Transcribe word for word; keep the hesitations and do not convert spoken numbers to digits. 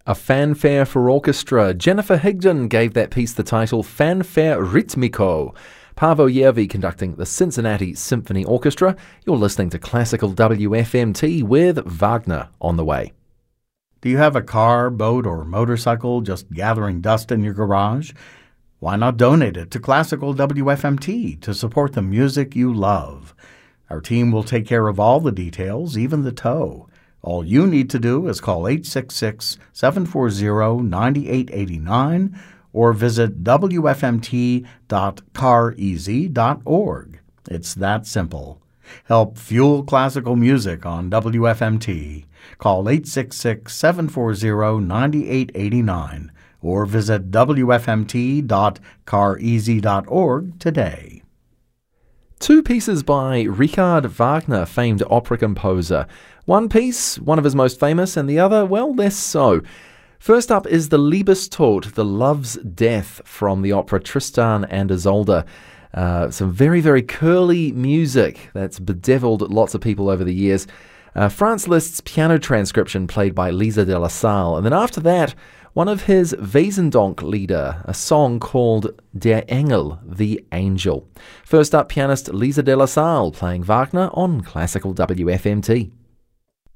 A fanfare for orchestra. Jennifer Higdon gave that piece the title Fanfare Ritmico. Paavo Järvi conducting the Cincinnati Symphony Orchestra. You're listening to Classical W F M T with Wagner on the way. Do you have a car, boat, or motorcycle just gathering dust in your garage? Why not donate it to Classical W F M T to support the music you love? Our team will take care of all the details, even the tow. All you need to do is call eight six six, seven four zero, nine eight eight nine or visit w f m t dot car easy dot org. It's that simple. Help fuel classical music on W F M T. Call eight six six, seven four zero, nine eight eight nine or visit w f m t dot car easy dot org today. Two pieces by Richard Wagner, famed opera composer. One piece, one of his most famous, and the other, well, less so. First up is the Liebestod, the Love's Death, from the opera Tristan and Isolde. Uh, some very, very curly music that's bedeviled lots of people over the years. Uh, Franz Liszt's piano transcription played by Lisa de la Salle. And then after that, one of his Wesendonck Lieder, a song called Der Engel, the Angel. First up, pianist Lisa de la Salle playing Wagner on Classical W F M T.